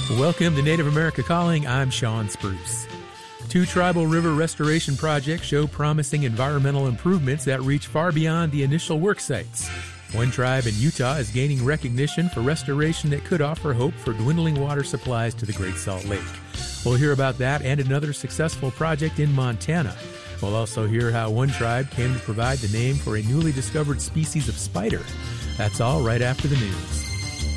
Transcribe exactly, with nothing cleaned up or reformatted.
Welcome to Native America Calling. I'm Sean Spruce. Two tribal river restoration projects show promising environmental improvements that reach far beyond the initial work sites. One tribe in Utah is gaining recognition for restoration that could offer hope for dwindling water supplies to the Great Salt Lake. We'll hear about that and another successful project in Montana. We'll also hear how one tribe came to provide the name for a newly discovered species of spider. That's all right after the news.